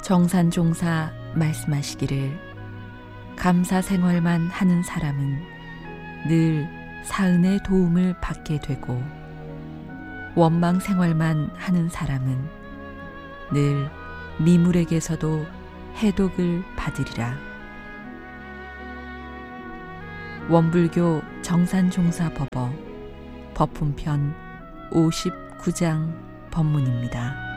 정산종사 말씀하시기를 감사 생활만 하는 사람은 늘 사은의 도움을 받게 되고 원망 생활만 하는 사람은 늘 미물에게서도 해독을 받으리라. 원불교 정산종사법어 법훈편 59장 법문입니다.